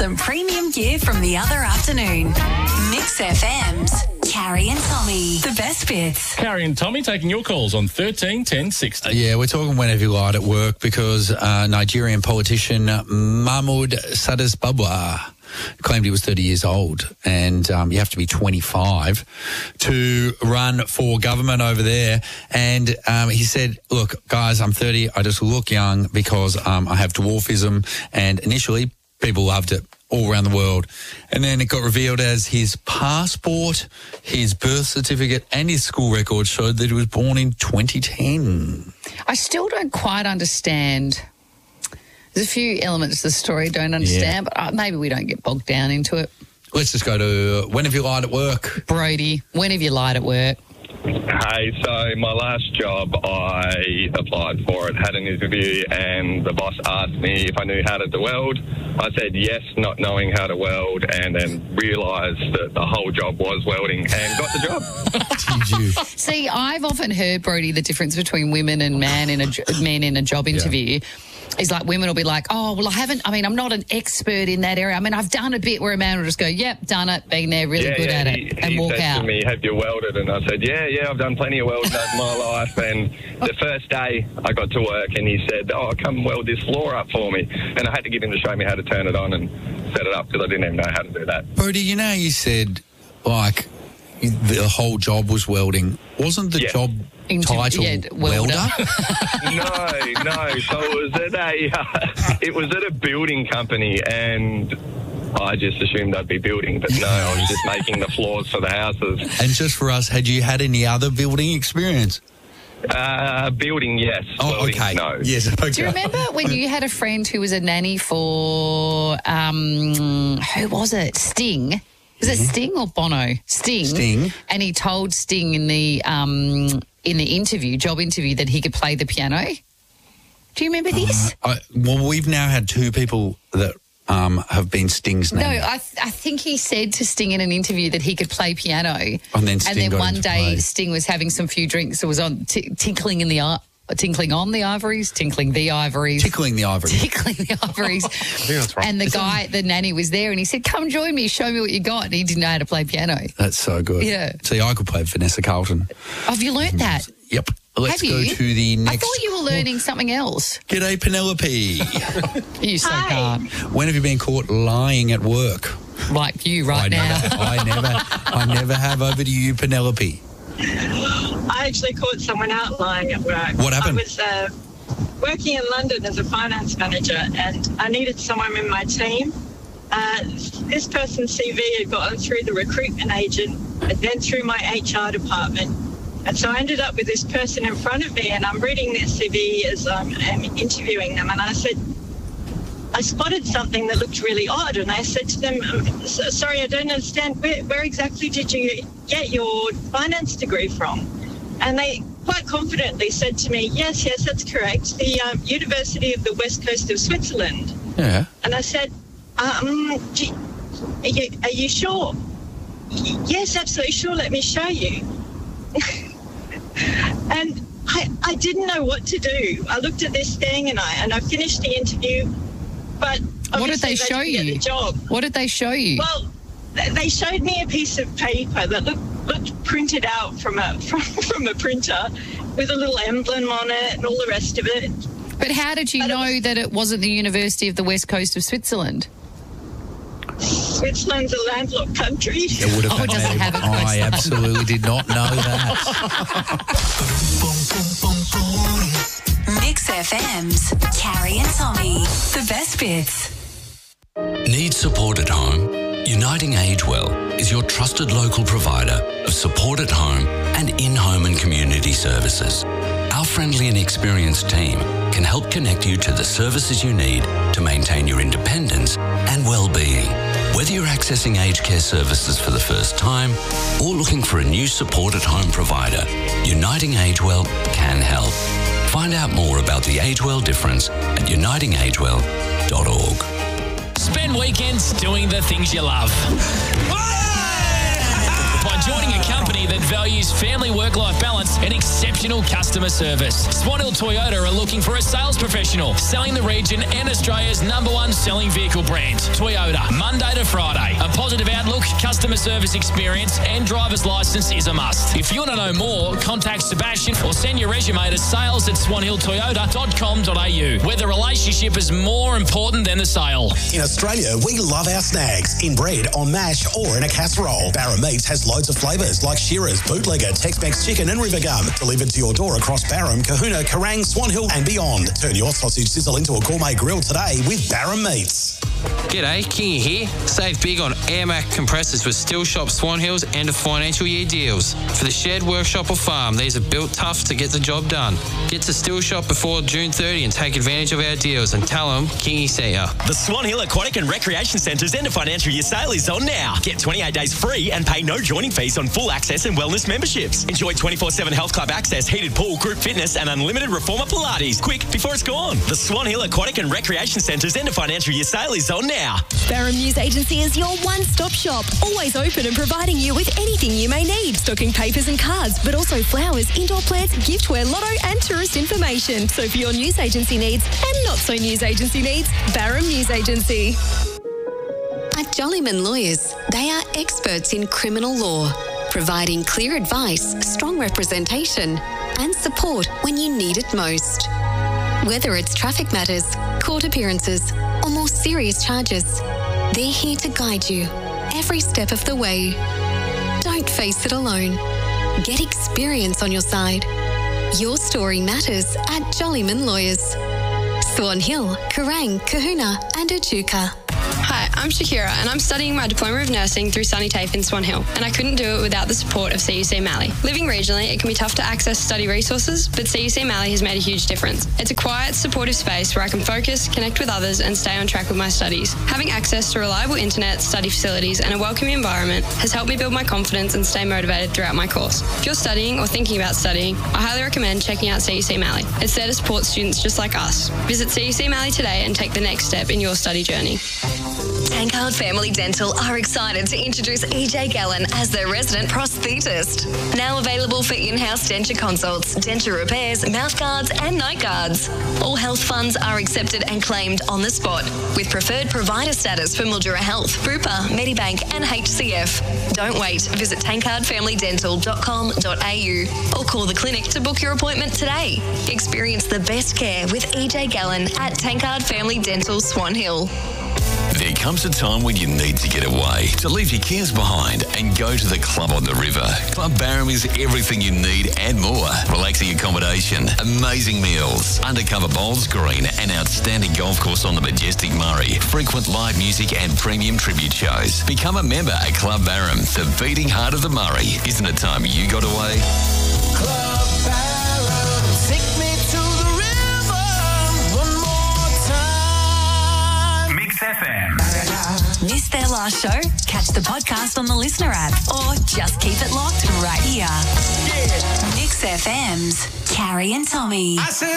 some premium gear from the other afternoon. Mix FM's Carrie and Tommy. The best bits. Carrie and Tommy taking your calls on 13 10 60. Yeah, we're talking whenever you lied at work because Nigerian politician Mahmoud Sadis Babwa claimed he was 30 years old and you have to be 25 to run for government over there. And he said, look, guys, I'm 30. I just look young because I have dwarfism. And initially, people loved it all around the world. And then it got revealed as his passport, his birth certificate and his school record showed that he was born in 2010. I still don't quite understand. There's a few elements of the story I don't understand, but maybe we don't get bogged down into it. Let's just go to when have you lied at work? Brody, when have you lied at work? Hey, so my last job, I applied for it, had an interview, and the boss asked me if I knew how to weld. I said yes, not knowing how to weld, and then realised that the whole job was welding and got the job. Did you? See, I've often heard, Brody, the difference between women and men in a job interview. Is like women will be like, oh, well, I'm not an expert in that area. I mean, I've done a bit, where a man will just go, yep, done it, been there, really good at it, and walk out. He said to me, have you welded? And I said, yeah, I've done plenty of welding over my life. And the first day I got to work and he said, oh, come weld this floor up for me. And I had to get him to show me how to turn it on and set it up because I didn't even know how to do that. Brody, you know, you said, like, the whole job was welding. Wasn't the job title welder? No. So it was at a building company, and I just assumed I'd be building, but no, I was just making the floors for the houses. And just for us, had you had any other building experience? Building, yes. Oh, Welding, okay. no. Yes, okay. Do you remember when you had a friend who was a nanny for, who was it? Sting. Was it Sting or Bono? Sting. And he told Sting in the job interview, that he could play the piano. Do you remember this? Well, we've now had two people that have been Sting's name. No, I think he said to Sting in an interview that he could play piano. And then one day Sting was having some few drinks. It was on tinkling on the ivories. I think that's right. And the nanny was there and he said, come join me, show me what you got. And he didn't know how to play piano. That's so good. Yeah. See, I could play Vanessa Carlton. Have you learnt that? Yep. Let's go to the next. I thought you were learning something else. G'day, Penelope. You so can't. When have you been caught lying at work? Like you right now. I never have. Over to you, Penelope. I actually caught someone out lying at work. What happened? I was working in London as a finance manager, and I needed someone in my team. This person's CV had gotten through the recruitment agent and then through my HR department. And so I ended up with this person in front of me, and I'm reading their CV as I'm interviewing them. And I said, I spotted something that looked really odd. And I said to them, sorry, I don't understand. Where exactly did you get your finance degree from? And they quite confidently said to me, yes, that's correct. The University of the West Coast of Switzerland. Yeah. And I said, are you sure? Yes, absolutely sure. Let me show you. And I didn't know what to do. I looked at this thing and I finished the interview, but what did they show you? The job. What did they show you? Well, they showed me a piece of paper that looked printed out from a printer with a little emblem on it and all the rest of it. But how did you know that it wasn't the University of the West Coast of Switzerland? Switzerland's a landlocked country. It doesn't have a coastline. I absolutely did not know that. Mix FM's Carrie and Tommy. The best bits. Need support at home? Uniting Agewell is your trusted local provider of support at home and in-home and community services. Our friendly and experienced team can help connect you to the services you need to maintain your independence and well-being. Whether you're accessing aged care services for the first time or looking for a new support at home provider, Uniting Agewell can help. Find out more about the Agewell difference at unitingagewell.org. Spend weekends doing the things you love. By joining a company that values family work-life balance and exceptional customer service. Swan Hill Toyota are looking for a sales professional, selling the region and Australia's #1 selling vehicle brand, Toyota, Monday to Friday. A positive outlook, customer service experience and driver's licence is a must. If you want to know more, contact Sebastian or send your resume to sales@swanhilltoyota.com.au, where the relationship is more important than the sale. In Australia, we love our snags in bread, on mash or in a casserole. Barra Meats has loads of flavours like Shearers, Bootlegger, Tex-Mex Chicken and River Gum, delivered to your door across Barham, Kahuna, Kerrang, Swan Hill and beyond. Turn your sausage sizzle into a gourmet grill today with Barra Meats. G'day, Kingy here. Save big on AirMac compressors with Steel Shop Swan Hills end of financial year deals. For the shed, workshop or farm, these are built tough to get the job done. Get to Steel Shop before June 30 and take advantage of our deals and tell them Kingy sent ya. The Swan Hill Aquatic and Recreation Centre's end of financial year sale is on now. Get 28 days free and pay no joining fees on full access and wellness memberships. Enjoy 24/7 health club access, heated pool, group fitness and unlimited reformer Pilates. Quick, before it's gone. The Swan Hill Aquatic and Recreation Centre's end of financial year sale is on now. Barham News Agency is your one-stop shop, always open and providing you with anything you may need. Stocking papers and cards, but also flowers, indoor plants, giftware, lotto and tourist information. So for your news agency needs and not so news agency needs, Barham News Agency. At Jollyman Lawyers, they are experts in criminal law, providing clear advice, strong representation and support when you need it most. Whether it's traffic matters, court appearances or more serious charges, they're here to guide you every step of the way. Don't face it alone. Get experience on your side. Your story matters at Jollyman Lawyers. Swan Hill, Kerrang, Kahuna and Echuca. Hi, I'm Shakira and I'm studying my Diploma of Nursing through Sunny TAFE in Swan Hill, and I couldn't do it without the support of CUC Mally. Living regionally, it can be tough to access study resources, but CUC Mally has made a huge difference. It's a quiet, supportive space where I can focus, connect with others and stay on track with my studies. Having access to reliable internet, study facilities and a welcoming environment has helped me build my confidence and stay motivated throughout my course. If you're studying or thinking about studying, I highly recommend checking out CUC Mally. It's there to support students just like us. Visit CUC Mally today and take the next step in your study journey. Tankard Family Dental are excited to introduce EJ Gallen as their resident prosthetist. Now available for in-house denture consults, denture repairs, mouth guards and night guards. All health funds are accepted and claimed on the spot, with preferred provider status for Mildura Health, Bupa, Medibank and HCF. Don't wait. Visit tankardfamilydental.com.au or call the clinic to book your appointment today. Experience the best care with EJ Gallen at Tankard Family Dental, Swan Hill. There comes a time when you need to get away, to leave your cares behind and go to the club on the river. Club Barham is everything you need and more. Relaxing accommodation, amazing meals, undercover bowls green, an outstanding golf course on the majestic Murray, frequent live music and premium tribute shows. Become a member at Club Barham, the beating heart of the Murray. Isn't it time you got away? Club Barham, take me to the river one more time. Mix FM. Missed their last show? Catch the podcast on the Listener app or just keep it locked right here. Yeah. Mix FM's Carrie and Tommy.